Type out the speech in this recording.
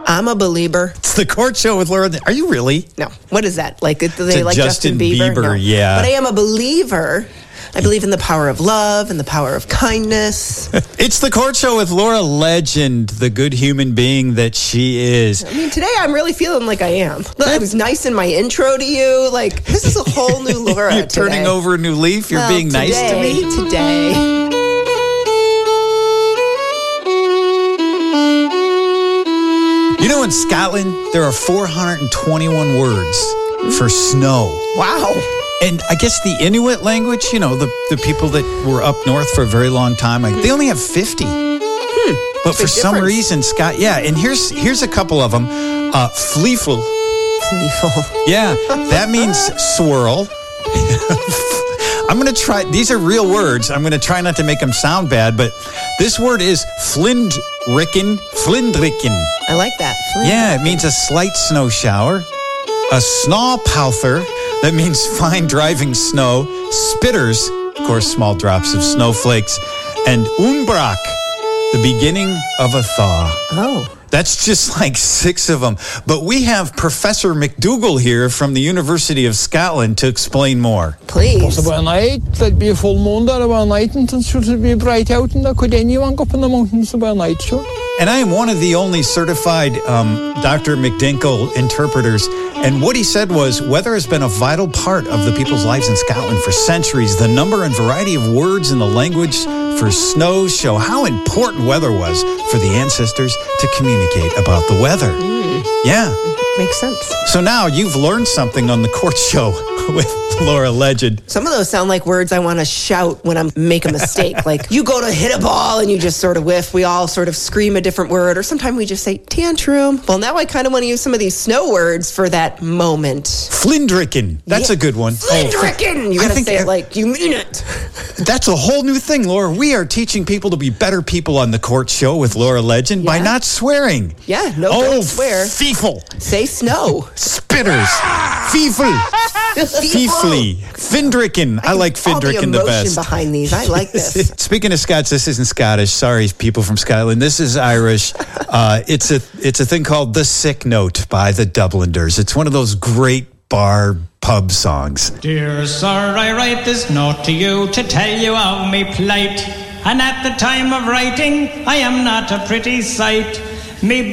I'm a believer. It's the Court Show with Laura. Are you really? No. What is that? Like, do they It's like Justin Bieber? Bieber, No. yeah. But I am a believer. I believe in the power of love and the power of kindness. It's the Court Show with Laura Legend, the good human being that she is. I mean, today I'm really feeling like I am. Look, I was nice in my intro to you. Like, this is a whole new Laura. You're turning over a new leaf. You're being nice to me. Today. You know, in Scotland, there are 421 words for snow. Wow. And I guess the Inuit language, you know, the people that were up north for a very long time, they only have 50. But for some reason, and here's a couple of them. Fleeful. Fleeful. Yeah, that means swirl. I'm going to try, these are real words. I'm going to try not to make them sound bad, but this word is flindricken. Flindricken. I like that. Yeah, it means a slight snow shower. A snowpowther. That means fine driving snow. Spitters, of course, small drops of snowflakes. And umbrak, the beginning of a thaw. Oh. That's just like 6 of them. But we have Professor McDougall here from the University of Scotland to explain more. Please. It's about night, there'd be a full moon there about night, and it would be bright out, and there could anyone go up in the mountains about night, sure. And I am one of the only certified Dr. McDinkle interpreters. And what he said was, weather has been a vital part of the people's lives in Scotland for centuries. The number and variety of words in the language for snow show how important weather was for the ancestors to communicate about the weather. Yeah. Makes sense. So now you've learned something on the Court Show with Laura Legend. Some of those sound like words I want to shout when I make a mistake. Like, you go to hit a ball and you just sort of whiff. We all sort of scream a different word. Or sometimes we just say tantrum. Well, now I kind of want to use some of these snow words for that moment. Flindricken. That's a good one. Flindricken. You got to say it like you mean it. That's a whole new thing, Laura. We are teaching people to be better people on the Court Show with Laura Legend by not swearing. Yeah, don't swear. Feeful. Say snow. Spitters. Feeful. Feefly. Findricken. I like Findricken the best. Behind these. I like this. Speaking of Scots, this isn't Scottish. Sorry, people from Scotland. This is Irish. It's a thing called The Sick Note by the Dubliners. It's one of those great bar pub songs. Dear sir, I write this note to you to tell you of me plight. And at the time of writing, I am not a pretty sight. Me